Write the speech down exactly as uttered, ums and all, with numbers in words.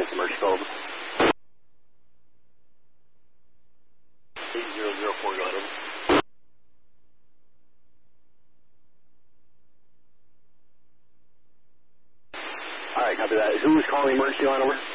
minutes, emergency call. eight zero zero four, go ahead. All right, copy that. Who's calling the emergency line over?